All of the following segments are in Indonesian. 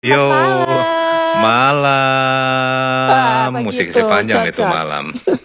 Yo, Selamat malam. Wah, malam. Musik begitu, saya panjang itu cocok. malam.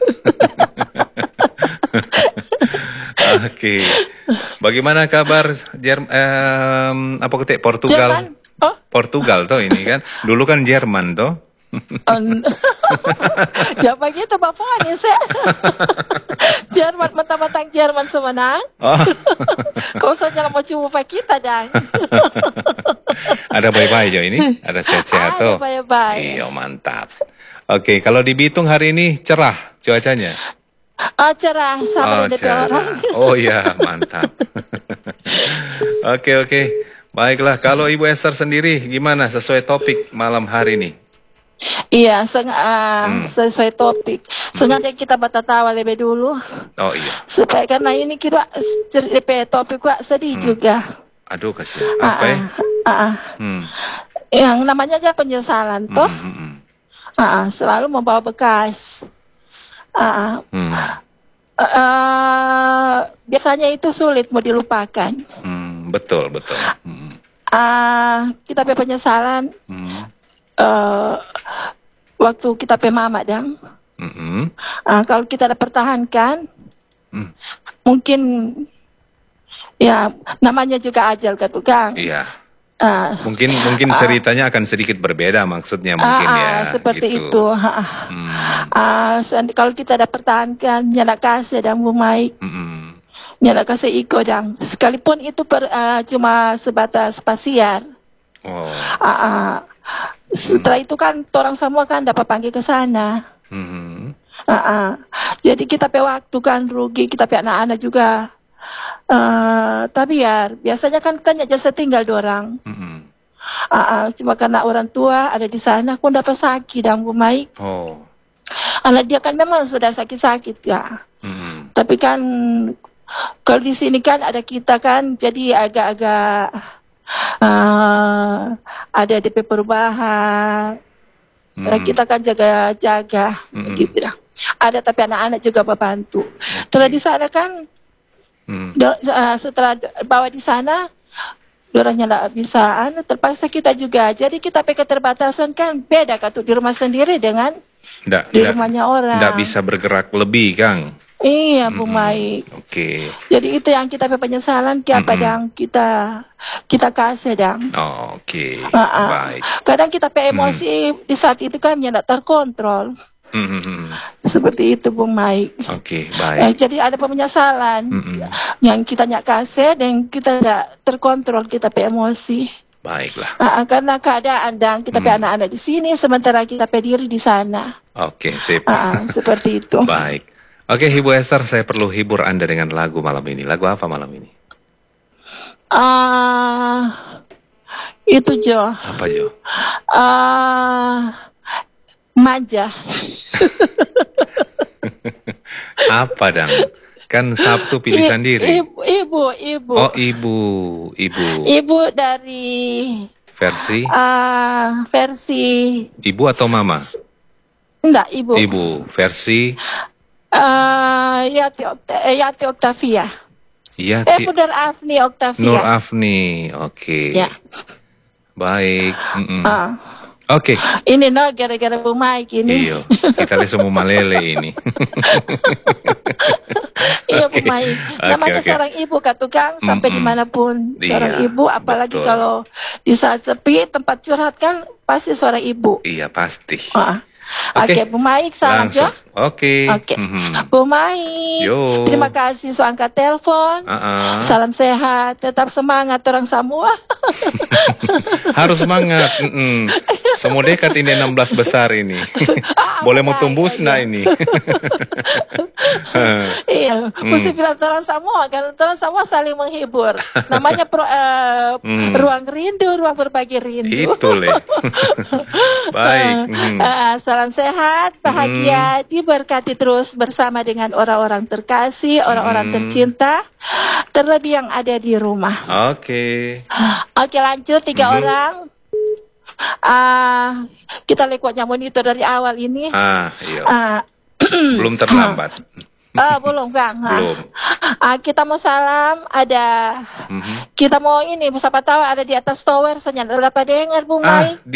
Oke. Bagaimana kabar apa ketik Portugal? Jerman. Oh, Portugal toh ini kan. Dulu kan Jerman toh. on. Jangan begitu Bapak Anis ya. Jerman, mentang-mentang Jerman semenang. Oh, Kau saja mau cuma kita dan. ada bye-bye Jo ini. Ada sehat-sehat Ada toh. bye-bye. Iya, mantap. Oke, kalau di Bitung hari ini cerah cuacanya. Oh, cerah sama Oh, dengan DP orang. cerah. Oh ya, mantap. Oke, oke. Baiklah, kalau Ibu Esther sendiri gimana sesuai topik malam hari ini? Iya, Hmm, sesuai topik. hmm. Sengaja kita bertatawa lebih dulu. Oh iya. Supaya karena ini kita DP topik gua sedih Hmm. juga. Aduh, kasihan. Ah, Apa ya? ah, ah, ah. Hmm. Yang namanya aja penyesalan Hmm, toh. hmm, hmm, Selalu membawa bekas. Ah, hmm. biasanya itu sulit mau dilupakan. Betul, betul. Kita punya penyesalan Hmm, uh, waktu kita punya mama dang. hmm, hmm, Kalau kita ada pertahankan, hmm. mungkin ya namanya juga ajal kan tukang. Iya. Ah, Mungkin ceritanya akan sedikit berbeda maksudnya mungkin ya, seperti gitu. itu. Hmm, Kalau kita ada pertahankan, nyala kasih dan bumai, hmm, hmm. nyala kasih iko dang. Sekalipun itu cuma sebatas pasiar. Oh. Ah, ah. Setelah itu kan orang semua kan dapat panggil ke sana. Hmm, Jadi kita pe waktu kan rugi, kita pe anak-anak juga. Tapi ya biasanya kan kita jasa tinggal dorang. hmm, hmm. Cuma karena orang tua ada di sana, pun dapat sakit dan bumai. Oh. Anak dia kan memang sudah sakit-sakit ya. Hmm, Tapi kan kalau di sini kan ada kita kan, jadi agak-agak ada DP perubahan. Karena hmm, kita kan jaga-jaga hmm. gitu dah. Ada tapi anak-anak juga membantu. Setelah di sana kan, Hmm. setelah bawa di sana, orangnya nggak bisa, terpaksa kita juga. Jadi kita pakai keterbatasan kan beda kan tuh di rumah sendiri dengan di rumahnya Nggak orang. bisa bergerak lebih, Kang. Iya, Bu Mm-mm. Mai. Oke. Jadi itu yang kita penyesalan Mm-mm. yang kita kasih dang. Oh, oke. Ah, ah. Baik. Kadang kita pe emosi di saat itu kan ya tidak terkontrol. Mm-mm. Seperti itu Bu Mai. Oke, baik. Jadi ada penyesalan Mm-mm. yang kita nyak kasih dan kita tidak terkontrol kita pe emosi. Baiklah. Karena keadaan dan kita pe anak-anak di sini sementara kita pe diri di sana. Oke, sip. Seperti itu. Baik. Oke, Ibu Esther, saya perlu hibur Anda dengan lagu malam ini. Lagu apa malam ini? Itu Jo. Apa, Jo? Manja. Apa, Dang? Kan Sabtu pilih sendiri. Ibu. Oh, Ibu. Ibu dari Versi? versi Ibu atau Mama? enggak Ibu. Ibu. Versi? Yati Octavia. Iya, Nur Afni Octavia. Nur Afni. Oke. Ya. Baik. Mm-mm. Ah. Oke. Ini gara-gara Bu Mike ini. Iyo, kita lihat semua malele ini. Iya Bu Oke. Mike. Oke, Namanya oke. seorang ibu Kak Tukang sampai dimanapun. Seorang Iya, ibu apalagi betul. kalau di saat sepi tempat curhat kan pasti seorang ibu. Iya, pasti. Oke, Bu Mike, salam Langsung. Jo. Oke. Oke, Bu Mike. Yo. Terima kasih so angkat telepon. Salam sehat, tetap semangat orang semua. Harus semangat. Semua dekat ini 16 besar ini. Boleh mau tembus nah ini. Iya, mesti bilang orang semua kan, orang semua saling menghibur. Namanya ruang rindu, ruang berbagi rindu. Itu le. Baik. Salam sehat, bahagia, diberkati terus bersama dengan orang-orang terkasih, orang-orang tercinta, terlebih yang ada di rumah. Oke. Oke, lanjut 3 orang. Kita lekotnya monitor dari awal ini. Iya. Belum terlambat. Belum, Kang. Belum. Kita mau salam, ada kita mau ini, siapa tahu ada di atas tower, saya berapa dengar Bung Mai.